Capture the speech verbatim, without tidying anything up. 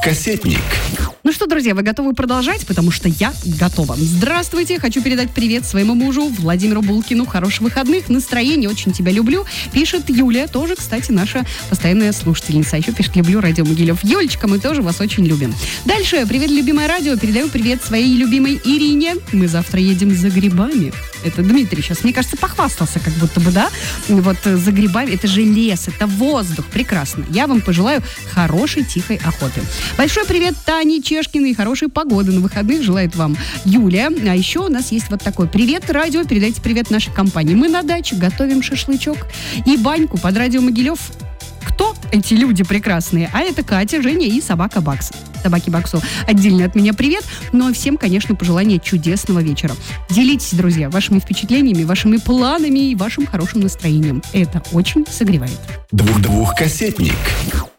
Двухкассетник. Ну что, друзья, вы готовы продолжать? Потому что я готова. Здравствуйте, хочу передать привет своему мужу Владимиру Булкину. Хороших выходных, настроение, очень тебя люблю. Пишет Юлия, тоже, кстати, наша постоянная слушательница. Еще пишет, люблю радио Могилев. Юлечка, мы тоже вас очень любим. Дальше, привет, любимое радио. Передаю привет своей любимой Ирине. Мы завтра едем за грибами. Это Дмитрий сейчас, мне кажется, похвастался как будто бы, да? Вот за грибами. Это же лес, это воздух. Прекрасно. Я вам пожелаю хорошей, тихой охоты. Большой привет Тане Чешкиной и хорошей погоды на выходных желает вам Юлия. А еще у нас есть вот такой привет, радио. Передайте привет нашей компании. Мы на даче готовим шашлычок и баньку под радио Могилев. Кто эти люди прекрасные? А это Катя, Женя и собака Бакс. Собаке Баксу отдельно от меня привет. Ну а всем, конечно, пожелание чудесного вечера. Делитесь, друзья, вашими впечатлениями, вашими планами и вашим хорошим настроением. Это очень согревает. Двух-двухкассетник.